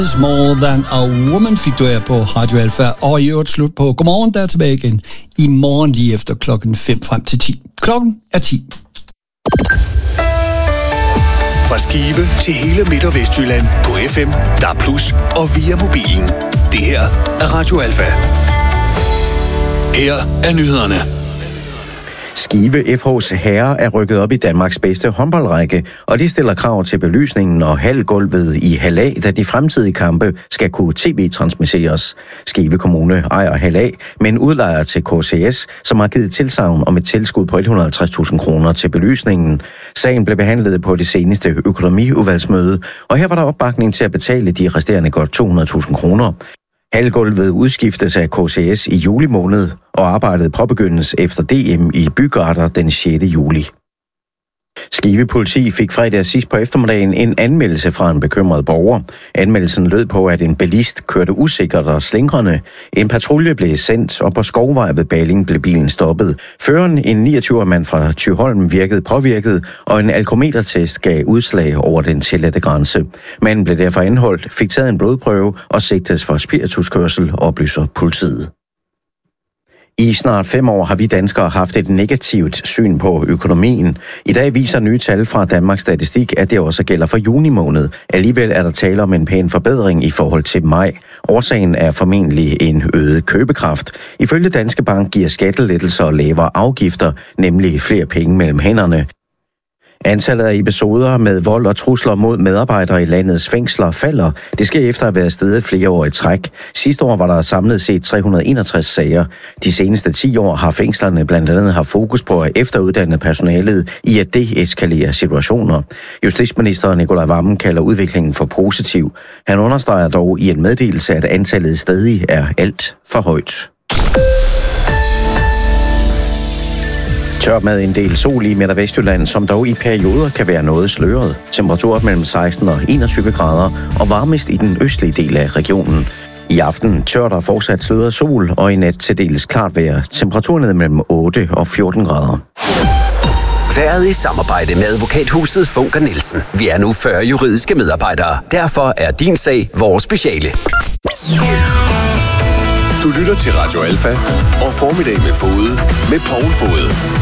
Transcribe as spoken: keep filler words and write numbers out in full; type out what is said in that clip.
More Than a Woman fik du her på Radio Alfa, og i øvrigt slut på Godmorgen, der er tilbage igen i morgen lige efter klokken fem frem til ti. Klokken er ti. Fra Skive til hele Midt- og Vestjylland på F M, D A B plus, og via mobilen. Det her er Radio Alfa. Her er nyhederne. Skive F H's herrer er rykket op i Danmarks bedste håndboldrække, og de stiller krav til belysningen og halvgulvet i Hal A, da de fremtidige kampe skal kunne tv-transmitteres. Skive Kommune ejer Hal A, men udlejer til K C S, som har givet tilsagn om et tilskud på et hundrede og halvtreds tusind kroner til belysningen. Sagen blev behandlet på det seneste økonomiudvalgsmøde, og her var der opbakning til at betale de resterende godt to hundrede tusind kroner. Halvgulvet udskiftes af K C S i juli måned, og arbejdet påbegyndes efter D M i Bygarter den sjette juli. Skive Politi fik fredag sidst på eftermiddagen en anmeldelse fra en bekymret borger. Anmeldelsen lød på, at en bilist kørte usikkert og slingrende. En patrulje blev sendt, og på Skovvej ved Balling blev bilen stoppet. Føreren, en niogtyve-årig mand fra Thyholm, virkede påvirket, og en alkometertest gav udslag over den tilladte grænse. Manden blev derfor anholdt, fik taget en blodprøve og sigtes for spirituskørsel, oplyser politiet. I snart fem år har vi danskere haft et negativt syn på økonomien. I dag viser nye tal fra Danmarks Statistik, at det også gælder for juni måned. Alligevel er der tale om en pæn forbedring i forhold til maj. Årsagen er formentlig en øget købekraft. Ifølge Danske Bank giver skattelettelser og lavere afgifter, nemlig flere penge mellem hænderne. Antallet af episoder med vold og trusler mod medarbejdere i landets fængsler falder. Det sker efter at være steget flere år i træk. Sidste år var der samlet set tre hundrede og enogtres sager. De seneste ti år har fængslerne blandt andet haft fokus på at efteruddanne personalet i at deeskalere situationer. Justitsminister Nicolai Wammen kalder udviklingen for positiv. Han understreger dog i en meddelelse, at antallet stadig er alt for højt. Tørt med en del sol i Midt- og Vestjylland, som dog i perioder kan være noget sløret. Temperatur mellem seksten og enogtyve grader, og varmest i den østlige del af regionen. I aften tørt og fortsat sløret sol, og i nat til dels klart vejr. Temperaturen mellem otte og fjorten grader. Været i samarbejde med advokathuset Funker Nielsen. Vi er nu fyrre juridiske medarbejdere. Derfor er din sag vores speciale. Du lytter til Radio Alfa og Formiddag med Fode med Poul Fode.